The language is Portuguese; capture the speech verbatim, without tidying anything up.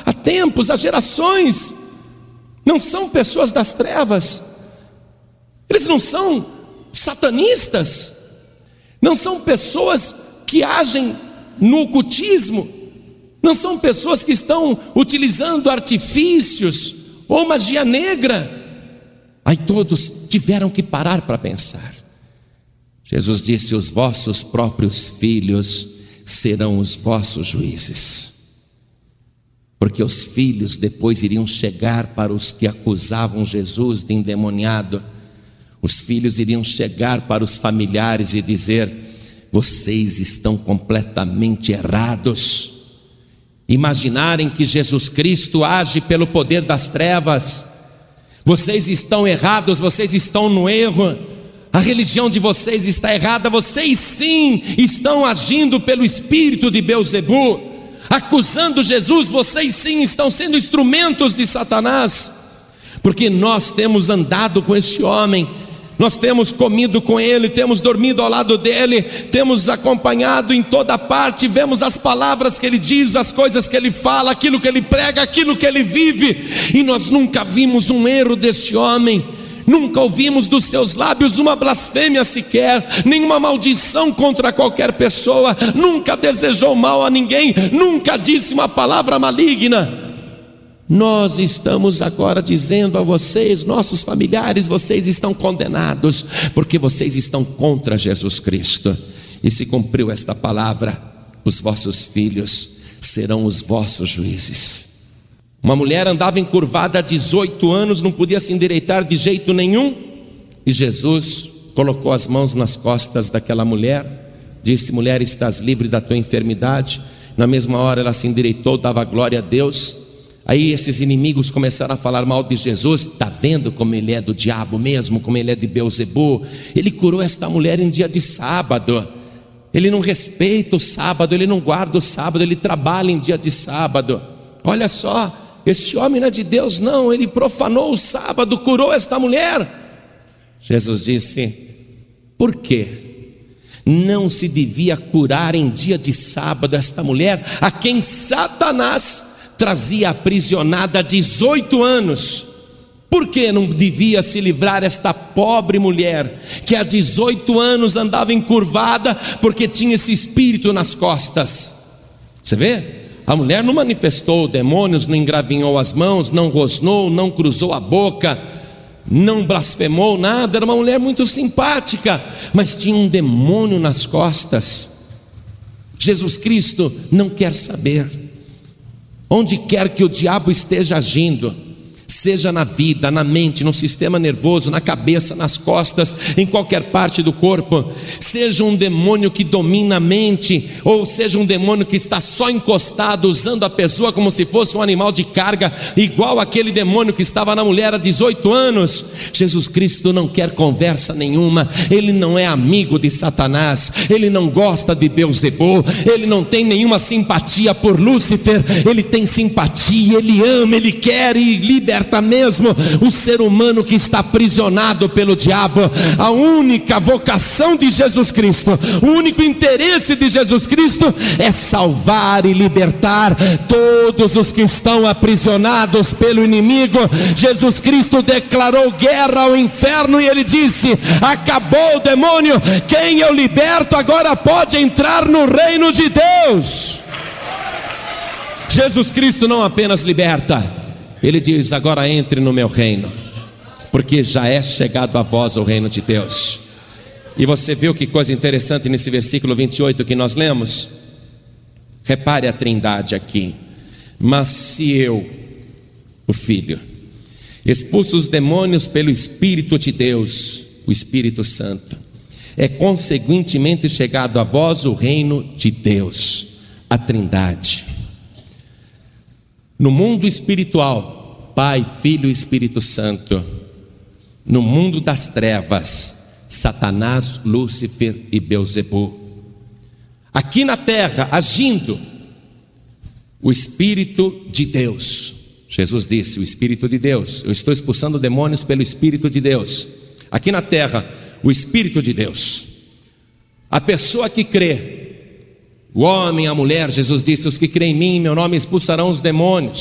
há tempos, há gerações. Não são pessoas das trevas, eles não são satanistas, não são pessoas que agem no ocultismo, não são pessoas que estão utilizando artifícios ou magia negra. Aí todos tiveram que parar para pensar. Jesus disse: os vossos próprios filhos serão os vossos juízes. Porque os filhos depois iriam chegar para os que acusavam Jesus de endemoniado. Os filhos iriam chegar para os familiares e dizer: vocês estão completamente errados. Imaginarem que Jesus Cristo age pelo poder das trevas. Vocês estão errados, vocês estão no erro. A religião de vocês está errada. Vocês sim estão agindo pelo espírito de Beelzebu. Acusando Jesus, vocês sim estão sendo instrumentos de Satanás. Porque nós temos andado com este homem, nós temos comido com ele, temos dormido ao lado dele, temos acompanhado em toda parte, vemos as palavras que ele diz, as coisas que ele fala, aquilo que ele prega, aquilo que ele vive, e nós nunca vimos um erro deste homem. Nunca ouvimos dos seus lábios uma blasfêmia sequer, nenhuma maldição contra qualquer pessoa, nunca desejou mal a ninguém, nunca disse uma palavra maligna. Nós estamos agora dizendo a vocês, nossos familiares, vocês estão condenados, porque vocês estão contra Jesus Cristo. E se cumpriu esta palavra: os vossos filhos serão os vossos juízes. Uma mulher andava encurvada há dezoito anos, não podia se endireitar de jeito nenhum, e Jesus colocou as mãos nas costas daquela mulher, disse: mulher, estás livre da tua enfermidade. Na mesma hora ela se endireitou, dava glória a Deus. Aí esses inimigos começaram a falar mal de Jesus. Está vendo como ele é do diabo mesmo, como ele é de Beelzebu? Ele curou esta mulher em dia de sábado, ele não respeita o sábado, ele não guarda o sábado, ele trabalha em dia de sábado. Olha só, este homem não é de Deus não, ele profanou o sábado, curou esta mulher. Jesus disse: por quê? Não se devia curar em dia de sábado esta mulher, a quem Satanás trazia aprisionada há dezoito anos? Por que não devia se livrar esta pobre mulher, que há dezoito anos andava encurvada, porque tinha esse espírito nas costas? Você vê? A mulher não manifestou demônios, não engravinhou as mãos, não rosnou, não cruzou a boca, não blasfemou nada. Era uma mulher muito simpática, mas tinha um demônio nas costas. Jesus Cristo não quer saber. Onde quer que o diabo esteja agindo, seja na vida, na mente, no sistema nervoso, na cabeça, nas costas, em qualquer parte do corpo, seja um demônio que domina a mente, ou seja um demônio que está só encostado, usando a pessoa como se fosse um animal de carga, igual aquele demônio que estava na mulher há dezoito anos, Jesus Cristo não quer conversa nenhuma. Ele não é amigo de Satanás, ele não gosta de Beelzebu, ele não tem nenhuma simpatia por Lúcifer, ele tem simpatia, ele ama, ele quer e liberta mesmo o ser humano que está aprisionado pelo diabo. A única vocação de Jesus Cristo, o único interesse de Jesus Cristo é salvar e libertar todos os que estão aprisionados pelo inimigo. Jesus Cristo declarou guerra ao inferno e ele disse: acabou o demônio, quem eu liberto agora pode entrar no reino de Deus. Jesus Cristo não apenas liberta, ele diz: agora entre no meu reino, porque já é chegado a vós o reino de Deus. E você viu que coisa interessante nesse versículo vinte e oito que nós lemos? Repare a trindade aqui. Mas se eu, o Filho, expulso os demônios pelo Espírito de Deus, o Espírito Santo, é consequentemente chegado a vós o reino de Deus, a trindade. No mundo espiritual, Pai, Filho e Espírito Santo. No mundo das trevas, Satanás, Lúcifer e Beelzebu. Aqui na terra, agindo, o Espírito de Deus. Jesus disse: o Espírito de Deus. Eu estou expulsando demônios pelo Espírito de Deus. Aqui na terra, o Espírito de Deus. A pessoa que crê, o homem, a mulher, Jesus disse: os que creem em mim, em meu nome expulsarão os demônios.